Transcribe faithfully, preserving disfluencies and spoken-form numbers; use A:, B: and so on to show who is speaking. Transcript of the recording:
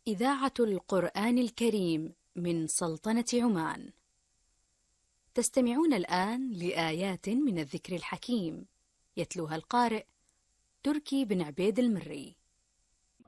A: إذاعة القرآن الكريم من سلطنة عمان. تستمعون الآن لآيات من الذكر الحكيم، يتلوها القارئ تركي بن عبيد المري.